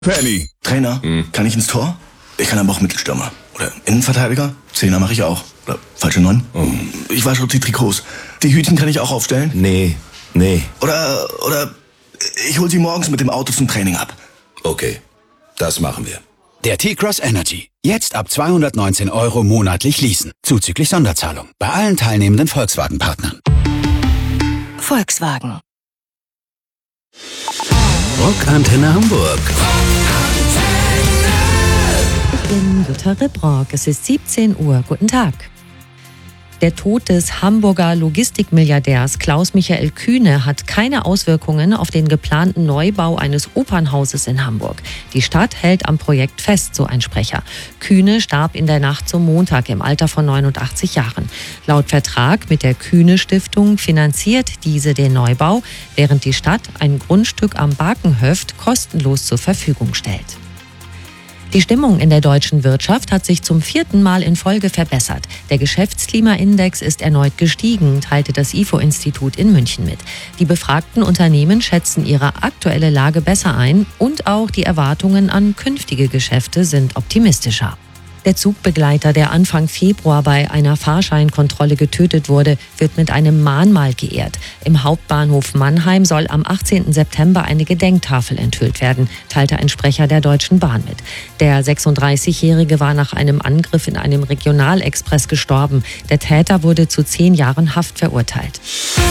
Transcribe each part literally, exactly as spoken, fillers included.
Penny. Trainer, hm. kann ich ins Tor? Ich kann aber auch Mittelstürmer. Oder Innenverteidiger? Zehner mache ich auch. Oder falsche Neun? Oh. Ich wasche die Trikots. Die Hütchen kann ich auch aufstellen? Nee, nee. Oder, oder ich hol sie morgens mit dem Auto zum Training ab. Okay, das machen wir. Der T-Cross Energy. Jetzt ab zweihundertneunzehn Euro monatlich leasen. Zuzüglich Sonderzahlung. Bei allen teilnehmenden Volkswagen-Partnern. Volkswagen. Rockantenne Hamburg. Ich bin Jutta Ribrock. Es ist siebzehn Uhr. Guten Tag. Der Tod des Hamburger Logistikmilliardärs Klaus-Michael Kühne hat keine Auswirkungen auf den geplanten Neubau eines Opernhauses in Hamburg. Die Stadt hält am Projekt fest, so ein Sprecher. Kühne starb in der Nacht zum Montag im Alter von neunundachtzig Jahren. Laut Vertrag mit der Kühne-Stiftung finanziert diese den Neubau, während die Stadt ein Grundstück am Barkenhöft kostenlos zur Verfügung stellt. Die Stimmung in der deutschen Wirtschaft hat sich zum vierten Mal in Folge verbessert. Der Geschäftsklimaindex ist erneut gestiegen, teilte das I F O-Institut in München mit. Die befragten Unternehmen schätzen ihre aktuelle Lage besser ein und auch die Erwartungen an künftige Geschäfte sind optimistischer. Der Zugbegleiter, der Anfang Februar bei einer Fahrscheinkontrolle getötet wurde, wird mit einem Mahnmal geehrt. Im Hauptbahnhof Mannheim soll am achtzehnten September eine Gedenktafel enthüllt werden, teilte ein Sprecher der Deutschen Bahn mit. Der sechsunddreißigjährige war nach einem Angriff in einem Regionalexpress gestorben. Der Täter wurde zu zehn Jahren Haft verurteilt.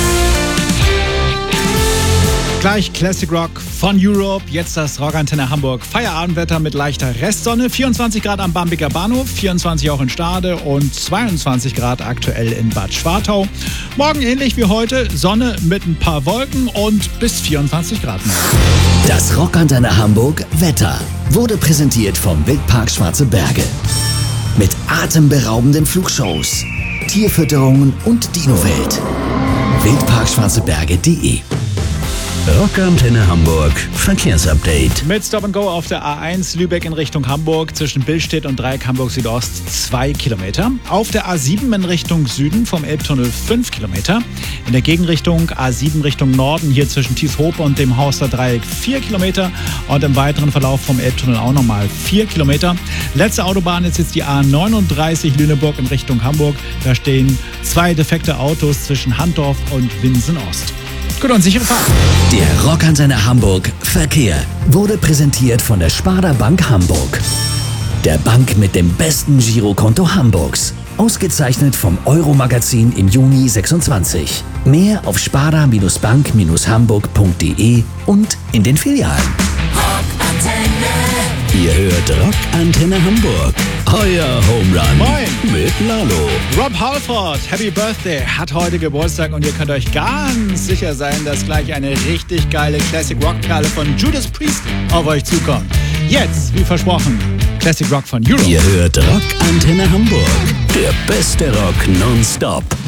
Gleich Classic Rock von Europe, jetzt das Rockantenne Hamburg. Feierabendwetter mit leichter Restsonne, vierundzwanzig Grad am Bambiger Bahnhof, vierundzwanzig auch in Stade und zweiundzwanzig Grad aktuell in Bad Schwartau. Morgen ähnlich wie heute, Sonne mit ein paar Wolken und bis vierundzwanzig Grad. Das Rockantenne Hamburg Wetter wurde präsentiert vom Wildpark Schwarze Berge. Mit atemberaubenden Flugshows, Tierfütterungen und Dinowelt. wildpark schwarze berge punkt de. Rockantenne Hamburg Verkehrsupdate. Mit Stop and Go auf der A eins Lübeck in Richtung Hamburg zwischen Billstedt und Dreieck Hamburg Südost zwei Kilometer. Auf der A sieben in Richtung Süden vom Elbtunnel fünf Kilometer. In der Gegenrichtung A sieben Richtung Norden hier zwischen Tiefhope und dem Horster Dreieck vier Kilometer. Und im weiteren Verlauf vom Elbtunnel auch nochmal vier Kilometer. Letzte Autobahn ist jetzt die A neununddreißig Lüneburg in Richtung Hamburg. Da stehen zwei defekte Autos zwischen Handdorf und Winsen Ost. Gut und sichere Fahrt. Der Rockantenne Hamburg Verkehr wurde präsentiert von der Sparda Bank Hamburg. Der Bank mit dem besten Girokonto Hamburgs. Ausgezeichnet vom Euro-Magazin im Juni sechsundzwanzig. Mehr auf sparda Bank Hamburg punkt de und in den Filialen. Ihr hört Rockantenne Hamburg. Euer Home Run. Moin. Mit Lalo. Rob Halford, Happy Birthday, hat heute Geburtstag und ihr könnt euch ganz sicher sein, dass gleich eine richtig geile Classic Rock Perle von Judas Priest auf euch zukommt. Jetzt, wie versprochen, Classic Rock von Europe. Ihr hört Rockantenne Hamburg. Der beste Rock nonstop.